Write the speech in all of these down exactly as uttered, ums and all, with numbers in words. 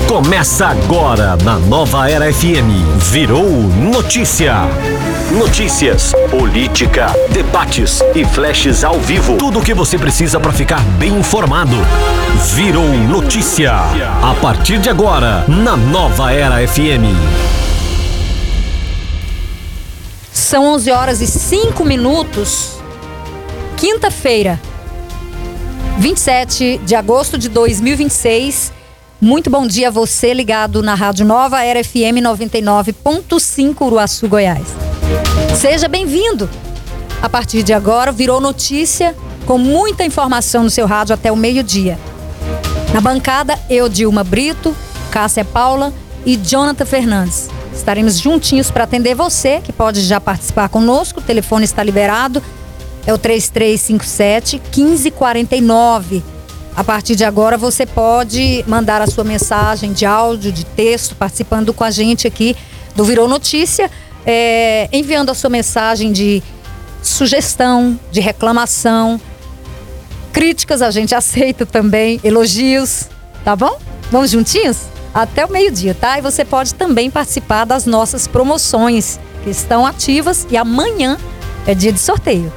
Começa agora na Nova Era F M. Virou Notícia. Notícias, política, debates e flashes ao vivo. Tudo o que você precisa para ficar bem informado. Virou Notícia. A partir de agora, na Nova Era F M. São onze horas e cinco minutos. Quinta-feira, vinte e sete de agosto de dois mil e vinte e seis. Muito bom dia a você ligado na Rádio Nova Era F M noventa e nove ponto cinco Uruaçu, Goiás. Seja bem-vindo. A partir de agora, virou notícia com muita informação no seu rádio até o meio-dia. Na bancada, eu, Dilma Brito, Cássia Paula e Jonathan Fernandes. Estaremos juntinhos para atender você, que pode já participar conosco. O telefone está liberado. É o três três cinco sete, um cinco quatro nove. A partir de agora você pode mandar a sua mensagem de áudio, de texto, participando com a gente aqui do Virou Notícia, é, enviando a sua mensagem de sugestão, de reclamação, críticas a gente aceita também, elogios, tá bom? Vamos juntinhos? Até o meio-dia, tá? E você pode também participar das nossas promoções que estão ativas e amanhã é dia de sorteio.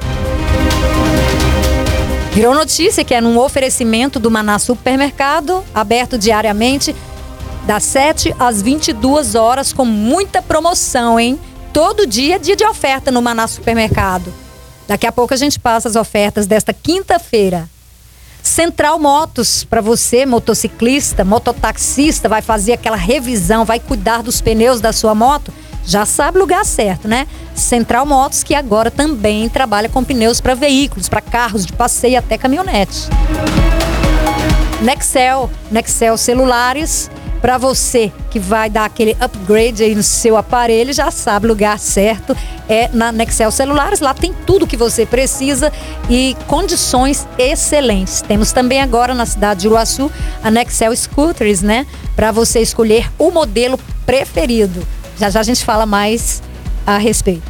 Virou notícia que é num oferecimento do Maná Supermercado, aberto diariamente das sete às vinte e duas horas com muita promoção, hein? Todo dia é dia de oferta no Maná Supermercado. Daqui a pouco a gente passa as ofertas desta quinta-feira. Central Motos, para você, motociclista, mototaxista, vai fazer aquela revisão, vai cuidar dos pneus da sua moto, já sabe o lugar certo, né? Central Motos, que agora também trabalha com pneus para veículos, para carros de passeio até caminhonete. Nexel, Nexel Celulares, para você que vai dar aquele upgrade aí no seu aparelho, já sabe o lugar certo, é na Nexel Celulares. Lá tem tudo que você precisa e condições excelentes. Temos também agora na cidade de Uruaçu a Nexel Scooters, né? Para você escolher o modelo preferido. Já já a gente fala mais a respeito.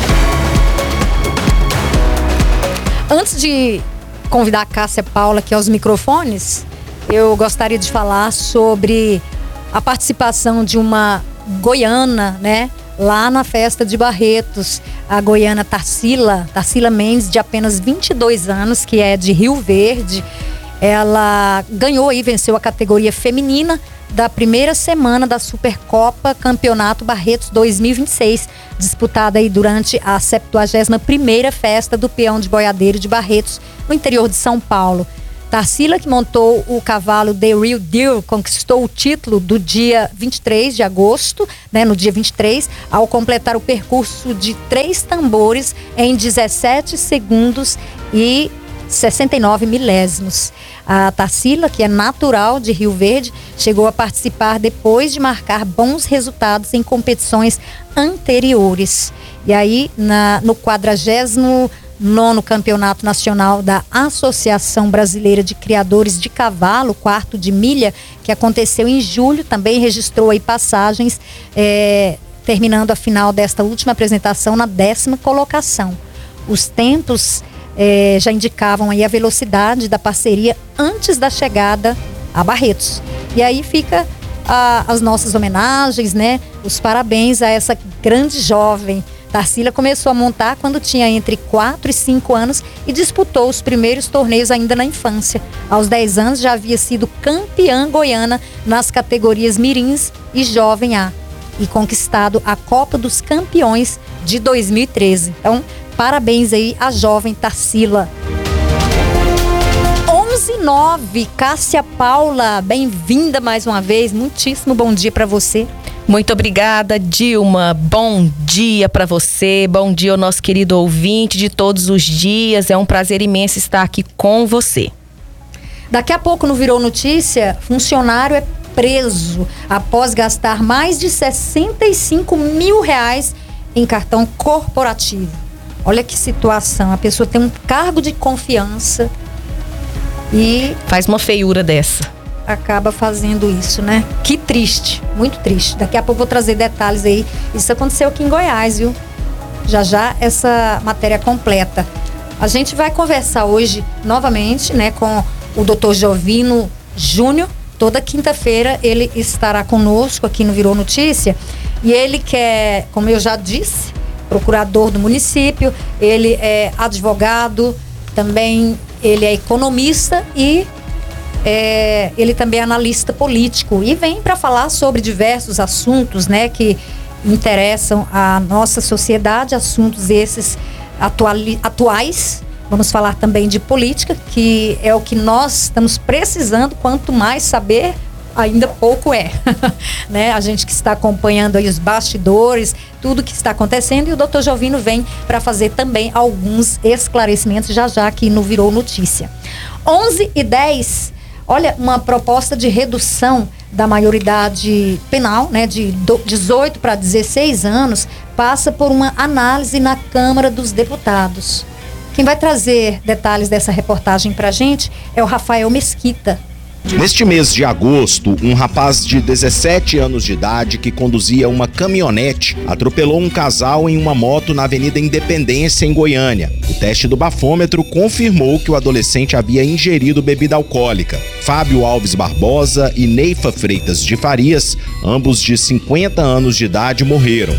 Antes de convidar a Cássia Paula aqui aos microfones, eu gostaria de falar sobre a participação de uma goiana, né? Lá na festa de Barretos, a goiana Tarsila, Tarsila Mendes, de apenas vinte e dois anos, que é de Rio Verde. Ela ganhou e venceu a categoria feminina da primeira semana da Supercopa Campeonato Barretos dois mil e vinte e seis, disputada aí durante a septuagésima primeira festa do peão de boiadeiro de Barretos, no interior de São Paulo. Tarsila, que montou o cavalo The Real Deal, conquistou o título do dia vinte e três de agosto, né, no dia vinte e três, ao completar o percurso de três tambores em dezessete segundos e sessenta e nove milésimos. A Tarsila, que é natural de Rio Verde, chegou a participar depois de marcar bons resultados em competições anteriores. E aí, na, no quadragésimo nono Campeonato Nacional da Associação Brasileira de Criadores de Cavalo, quarto de milha, que aconteceu em julho, também registrou aí passagens, é, terminando a final desta última apresentação na décima colocação. Os tempos É, já indicavam aí a velocidade da parceria antes da chegada a Barretos. E aí fica a, as nossas homenagens, né? Os parabéns a essa grande jovem. Tarsila começou a montar quando tinha entre quatro e cinco anos e disputou os primeiros torneios ainda na infância. Aos dez anos já havia sido campeã goiana nas categorias Mirins e Jovem A e conquistado a Copa dos Campeões de dois mil e treze. Então, parabéns aí à jovem Tarsila. onze e nove, Cássia Paula, bem-vinda mais uma vez. Muitíssimo bom dia para você. Muito obrigada, Dilma. Bom dia para você, bom dia ao nosso querido ouvinte de todos os dias. É um prazer imenso estar aqui com você. Daqui a pouco no Virou Notícia, funcionário é preso após gastar mais de sessenta e cinco mil reais em cartão corporativo. Olha que situação, a pessoa tem um cargo de confiança e faz uma feiura dessa. Acaba fazendo isso, né? Que triste, muito triste. Daqui a pouco vou trazer detalhes aí. Isso aconteceu aqui em Goiás, viu? Já já essa matéria completa. A gente vai conversar hoje novamente, né, com o doutor Jovino Júnior, toda quinta-feira ele estará conosco aqui no Virou Notícia. E ele que é, como eu já disse, procurador do município, ele é advogado, também ele é economista e é, ele também é analista político. E vem para falar sobre diversos assuntos, né, que interessam a nossa sociedade, assuntos esses atuali- atuais. Vamos falar também de política, que é o que nós estamos precisando. Quanto mais saber, ainda pouco é. Né? A gente que está acompanhando aí os bastidores, tudo que está acontecendo, e o doutor Jovino vem para fazer também alguns esclarecimentos já já aqui no Virou Notícia. onze e dez, olha, uma proposta de redução da maioridade penal, né, de dezoito para dezesseis anos, passa por uma análise na Câmara dos Deputados. Quem vai trazer detalhes dessa reportagem para a gente é o Rafael Mesquita. Neste mês de agosto, um rapaz de dezessete anos de idade que conduzia uma caminhonete atropelou um casal em uma moto na Avenida Independência, em Goiânia. O teste do bafômetro confirmou que o adolescente havia ingerido bebida alcoólica. Fábio Alves Barbosa e Neifa Freitas de Farias, ambos de cinquenta anos de idade, morreram.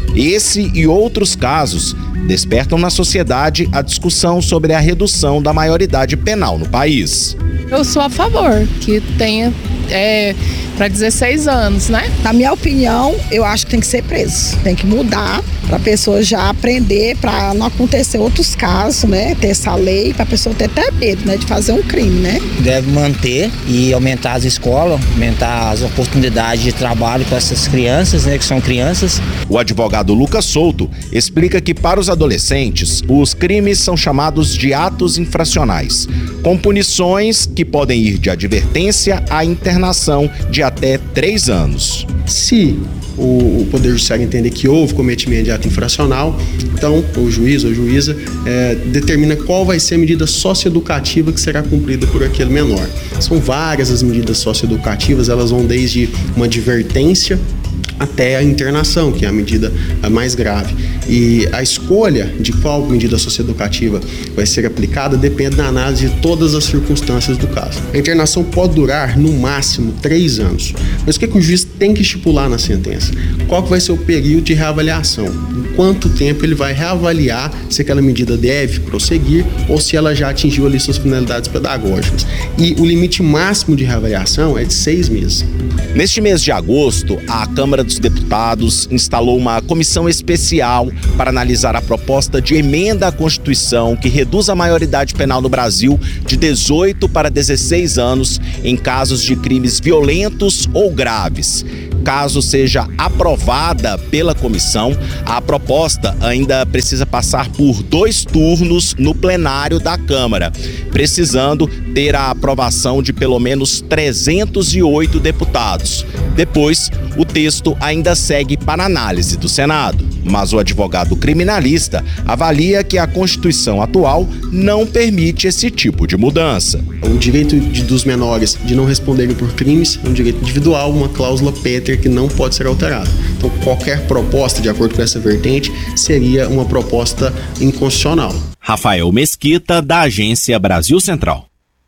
Esse e outros casos despertam na sociedade a discussão sobre a redução da maioridade penal no país. Eu sou a favor que tenha é, para dezesseis anos, né? Na minha opinião, eu acho que tem que ser preso. Tem que mudar para a pessoa já aprender, para não acontecer outros casos, né? Ter essa lei, para a pessoa ter até medo, né? De fazer um crime, né? Deve manter e aumentar as escolas, aumentar as oportunidades de trabalho para essas crianças, né? Que são crianças. O advogado Lucas Souto explica que para os adolescentes, os crimes são chamados de atos infracionais, com punições que podem ir de advertência à internação de até três anos. Se o Poder Judiciário entender que houve cometimento de ato infracional, então o juiz ou juíza é, determina qual vai ser a medida socioeducativa que será cumprida por aquele menor. São várias as medidas socioeducativas, elas vão desde uma advertência até a internação, que é a medida mais grave. E a escolha de qual medida socioeducativa vai ser aplicada depende da análise de todas as circunstâncias do caso. A internação pode durar, no máximo, três anos. Mas o que, é que o juiz tem que estipular na sentença? Qual que vai ser o período de reavaliação? Em quanto tempo ele vai reavaliar se aquela medida deve prosseguir ou se ela já atingiu ali suas finalidades pedagógicas. E o limite máximo de reavaliação é de seis meses. Neste mês de agosto, a Câmara dos Deputados instalou uma comissão especial para analisar a proposta de emenda à Constituição que reduz a maioridade penal no Brasil de dezoito para dezesseis anos em casos de crimes violentos ou graves. Caso seja aprovada pela comissão, a proposta ainda precisa passar por dois turnos no plenário da Câmara, precisando ter a aprovação de pelo menos trezentos e oito deputados. Depois, o texto ainda segue para análise do Senado, mas o advogado criminalista avalia que a Constituição atual não permite esse tipo de mudança. O direito de, dos menores de não responderem por crimes é um direito individual, uma cláusula pétrea que não pode ser alterada. Então, qualquer proposta, de acordo com essa vertente, seria uma proposta inconstitucional. Rafael Mesquita, da Agência Brasil Central.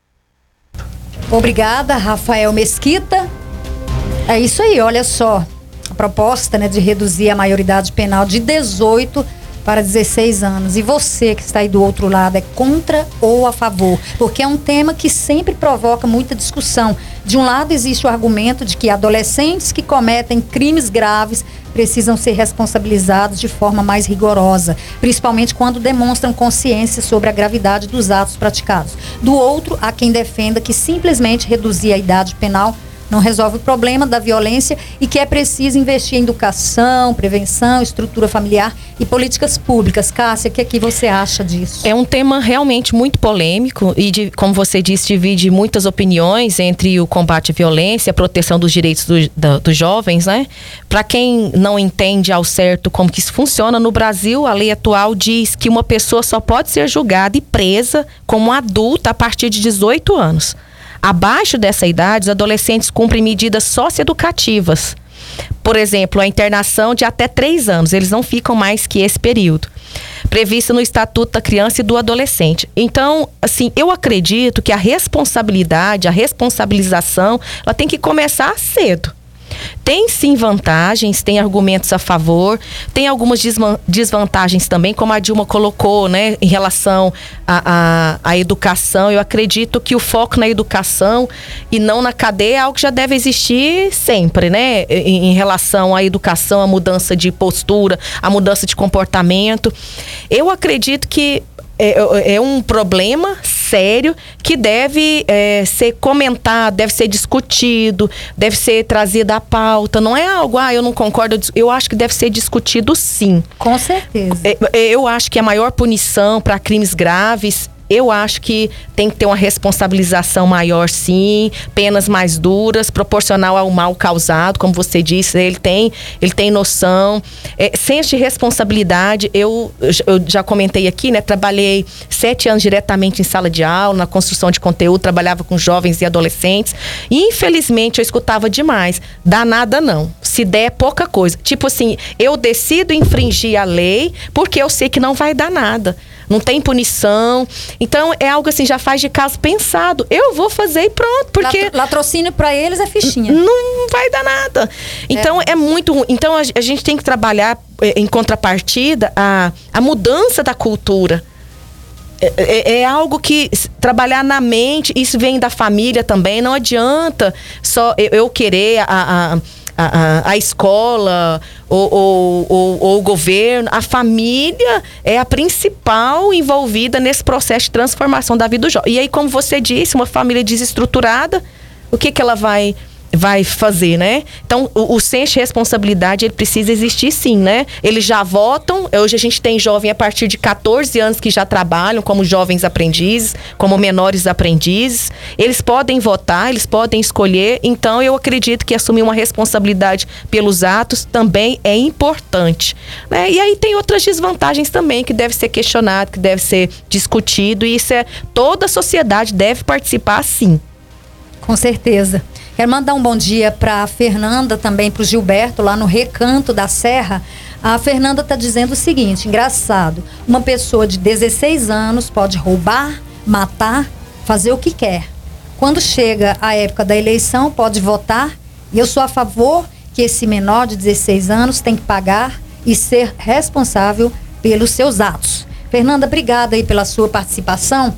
Obrigada, Rafael Mesquita. É isso aí, olha só. A proposta, né, de reduzir a maioridade penal de dezoito para dezesseis anos. E você que está aí do outro lado, é contra ou a favor? Porque é um tema que sempre provoca muita discussão. De um lado existe o argumento de que adolescentes que cometem crimes graves precisam ser responsabilizados de forma mais rigorosa, principalmente quando demonstram consciência sobre a gravidade dos atos praticados. Do outro, há quem defenda que simplesmente reduzir a idade penal não resolve o problema da violência e que é preciso investir em educação, prevenção, estrutura familiar e políticas públicas. Cássia, o que, é que você acha disso? É um tema realmente muito polêmico e, de, como você disse, divide muitas opiniões entre o combate à violência, a proteção dos direitos do, do, dos jovens, né? Para quem não entende ao certo como que isso funciona, no Brasil, a lei atual diz que uma pessoa só pode ser julgada e presa como adulta a partir de dezoito anos. Abaixo dessa idade, os adolescentes cumprem medidas socioeducativas. Por exemplo, a internação de até três anos. Eles não ficam mais que esse período. prevista no Estatuto da Criança e do Adolescente. Então, assim, eu acredito que a responsabilidade, a responsabilização, ela tem que começar cedo. Tem sim vantagens, tem argumentos a favor, tem algumas desvantagens também, como a Dilma colocou, né, em relação à a, a, a educação. Eu acredito que o foco na educação e não na cadeia é algo que já deve existir sempre, né, em, em relação à educação, a mudança de postura, a mudança de comportamento. Eu acredito que é, é um problema sério que deve é, ser comentado, deve ser discutido, deve ser trazido à pauta. Não é algo, ah, eu não concordo. Eu acho que deve ser discutido sim. Com certeza. É, eu acho que a maior punição para crimes graves, eu acho que tem que ter uma responsabilização maior, sim, penas mais duras, proporcional ao mal causado, como você disse, ele tem, ele tem noção. É, senso de responsabilidade, eu, eu já comentei aqui, né? Trabalhei sete anos diretamente em sala de aula, na construção de conteúdo, trabalhava com jovens e adolescentes. E, infelizmente, eu escutava demais. Dá nada não. Se der, é pouca coisa. Tipo assim, eu decido infringir a lei porque eu sei que não vai dar nada. Não tem punição. Então, é algo assim, já faz de caso pensado. Eu vou fazer e pronto, porque... Latrocínio para eles é fichinha. Não vai dar nada. Então, é, é muito ruim. Então, a, a gente tem que trabalhar, em contrapartida, a, a mudança da cultura. É, é, é algo que, trabalhar na mente, isso vem da família também. Não adianta só eu, eu querer a... a A, a, a escola ou, ou, ou, ou o governo, a família é a principal envolvida nesse processo de transformação da vida do jovem. E aí, como você disse, uma família desestruturada, o que que ela vai... vai fazer, né? Então, o, o senso de responsabilidade, ele precisa existir sim, né? Eles já votam. Hoje a gente tem jovem a partir de catorze anos que já trabalham como jovens aprendizes, como menores aprendizes. Eles podem votar, eles podem escolher. Então, eu acredito que assumir uma responsabilidade pelos atos também é importante, né? E aí tem outras desvantagens também que deve ser questionado, que deve ser discutido. E isso é... toda a sociedade deve participar sim. Com certeza. Quero mandar um bom dia para a Fernanda, também para o Gilberto, lá no Recanto da Serra. A Fernanda está dizendo o seguinte, engraçado, uma pessoa de dezesseis anos pode roubar, matar, fazer o que quer. Quando chega a época da eleição, pode votar, e eu sou a favor que esse menor de dezesseis anos tem que pagar e ser responsável pelos seus atos. Fernanda, obrigada aí pela sua participação.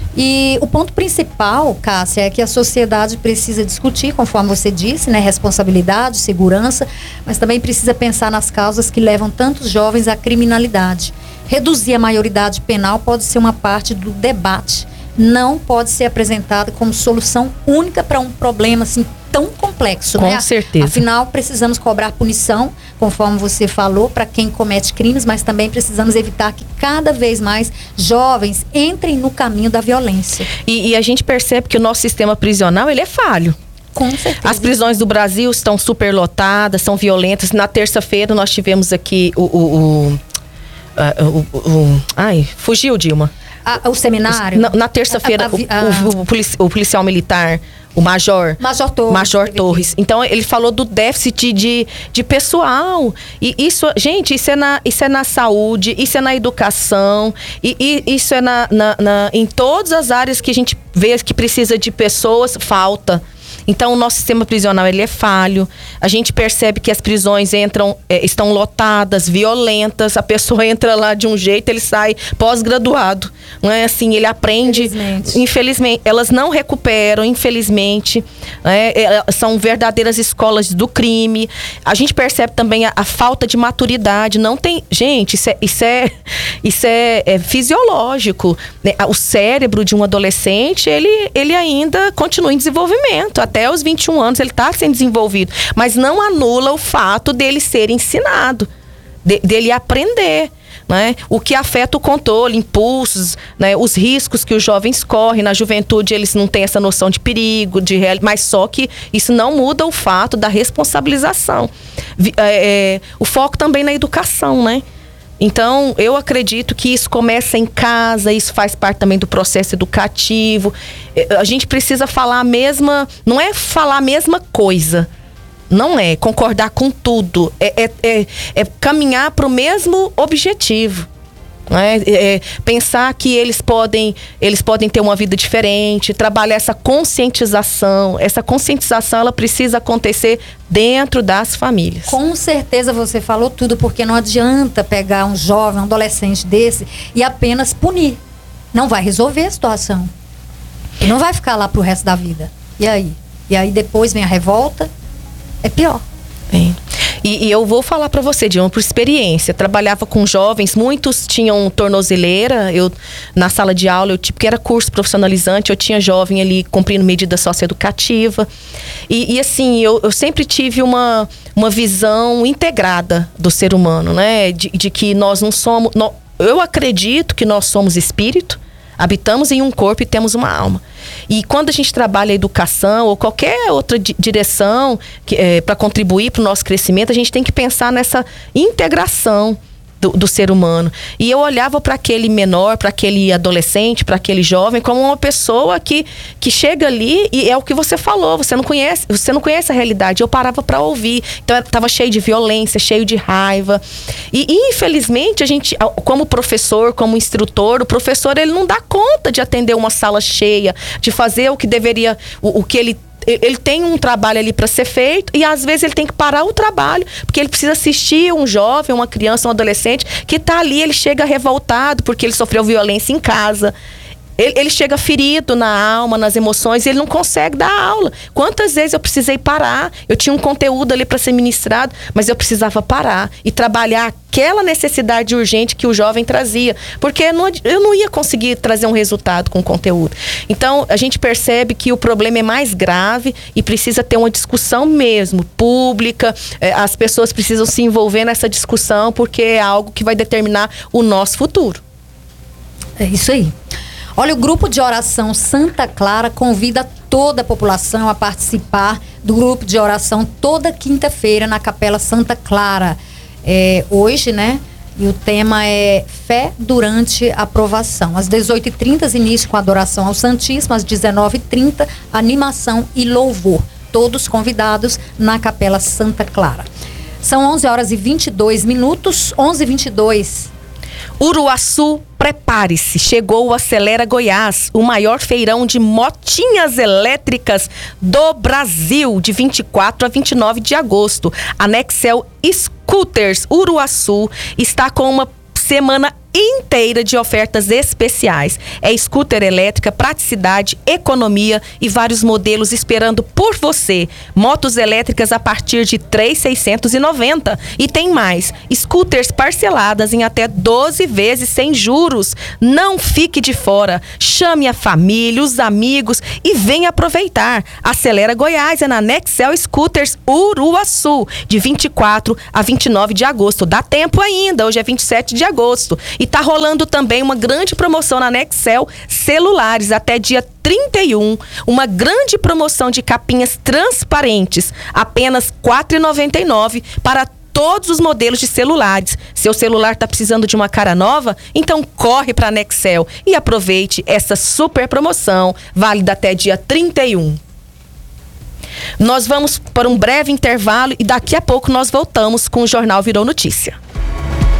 E o ponto principal, Cássia, é que a sociedade precisa discutir, conforme você disse, né, responsabilidade, segurança, mas também precisa pensar nas causas que levam tantos jovens à criminalidade. Reduzir a maioridade penal pode ser uma parte do debate, não pode ser apresentada como solução única para um problema assim tão complexo, Com né? certeza. Afinal, precisamos cobrar punição, conforme você falou, para quem comete crimes, mas também precisamos evitar que cada vez mais jovens entrem no caminho da violência. E, e a gente percebe que o nosso sistema prisional, ele é falho. Com certeza. As prisões do Brasil estão superlotadas, são violentas. Na terça-feira nós tivemos aqui o... o, o, a, o, o ai, fugiu, Dilma. A, o seminário? Na, na terça-feira, o, o, o, polici, o policial militar, o major... Major Torres. Major Torres. Então, ele falou do déficit de, de pessoal. E isso, gente, isso é na, isso é na saúde, isso é na educação, e, e isso é na, na, na, em todas as áreas que a gente vê que precisa de pessoas, falta. Então, o nosso sistema prisional, ele é falho. A gente percebe que as prisões entram, é, estão lotadas, violentas. A pessoa entra lá de um jeito, ele sai pós-graduado. Não é assim, ele aprende... Infelizmente. Infelizmente. Elas não recuperam, infelizmente. É, é, são verdadeiras escolas do crime. A gente percebe também a, a falta de maturidade. Não tem... Gente, isso é, isso é, isso é, é fisiológico. Né? O cérebro de um adolescente, ele, ele ainda continua em desenvolvimento. Até os vinte e um anos ele está sendo desenvolvido, mas não anula o fato dele ser ensinado, de, dele aprender, né? O que afeta o controle, impulsos, né? Os riscos que os jovens correm. Na juventude eles não têm essa noção de perigo, de real, mas só que isso não muda o fato da responsabilização. É, é, o foco também na educação, né? Então, eu acredito que isso começa em casa, isso faz parte também do processo educativo. A gente precisa falar a mesma... Não é falar a mesma coisa. Não é concordar com tudo. É, é, é, é caminhar para o mesmo objetivo. Né? É, pensar que eles podem, eles podem ter uma vida diferente, trabalhar essa conscientização. Essa conscientização ela precisa acontecer dentro das famílias. Com certeza você falou tudo, porque não adianta pegar um jovem, um adolescente desse e apenas punir. Não vai resolver a situação. E não vai ficar lá pro resto da vida. E aí? E aí depois vem a revolta, é pior. Bem. E, e eu vou falar para você, Dion, por experiência. Trabalhava com jovens, muitos tinham tornozeleira. Eu, na sala de aula, eu, tipo, que era curso profissionalizante, eu tinha jovem ali cumprindo medida socioeducativa. E, e assim, eu, eu sempre tive uma, uma visão integrada do ser humano, né? De, de que nós não somos... Nós, eu acredito que nós somos espírito, habitamos em um corpo e temos uma alma. E quando a gente trabalha a educação ou qualquer outra di- direção é, para contribuir para o nosso crescimento, a gente tem que pensar nessa integração do, do ser humano. E eu olhava para aquele menor, para aquele adolescente, para aquele jovem, como uma pessoa que, que chega ali e é o que você falou, você não conhece, você não conhece a realidade. Eu parava para ouvir. Então estava cheio de violência, cheio de raiva. E infelizmente a gente, como professor, como instrutor, o professor ele não dá conta de atender uma sala cheia, de fazer o que deveria, o, o que ele ele tem um trabalho ali para ser feito e às vezes ele tem que parar o trabalho porque ele precisa assistir um jovem, uma criança, um adolescente que tá ali, ele chega revoltado porque ele sofreu violência em casa. Ele, ele chega ferido na alma, nas emoções, e ele não consegue dar aula. Quantas vezes eu precisei parar? Eu tinha um conteúdo ali para ser ministrado, mas eu precisava parar e trabalhar aquela necessidade urgente que o jovem trazia, porque não, eu não ia conseguir trazer um resultado com o conteúdo. Então, a gente percebe que o problema é mais grave e precisa ter uma discussão mesmo, pública. É, as pessoas precisam se envolver nessa discussão, porque é algo que vai determinar o nosso futuro. É isso aí. Olha, o grupo de oração Santa Clara convida toda a população a participar do grupo de oração toda quinta-feira na Capela Santa Clara. É, hoje, né? E o tema é Fé durante a Provação. Às dezoito e trinta, início com adoração ao Santíssimo. Às dezenove e trinta, animação e louvor. Todos convidados na Capela Santa Clara. São onze horas e vinte e dois minutos. onze e vinte e dois. Uruaçu, prepare-se, chegou o Acelera Goiás, o maior feirão de motinhas elétricas do Brasil, de vinte e quatro a vinte e nove de agosto. A Nexel Scooters Uruaçu está com uma semana inteira de ofertas especiais. É scooter elétrica, praticidade, economia e vários modelos esperando por você. Motos elétricas a partir de três mil seiscentos e noventa. E tem mais, scooters parceladas em até doze vezes sem juros. Não fique de fora. Chame a família, os amigos e venha aproveitar. Acelera Goiás é na Nexel Scooters Uruaçu, de vinte e quatro a vinte e nove de agosto. Dá tempo ainda, hoje é vinte e sete de agosto. E tá rolando também uma grande promoção na Nexel Celulares até dia trinta e um. Uma grande promoção de capinhas transparentes, apenas quatro reais e noventa e nove centavos para todos os modelos de celulares. Seu celular está precisando de uma cara nova? Então corre para a Nexel e aproveite essa super promoção, válida até dia trinta e um. Nós vamos para um breve intervalo e daqui a pouco nós voltamos com o Jornal Virou Notícia.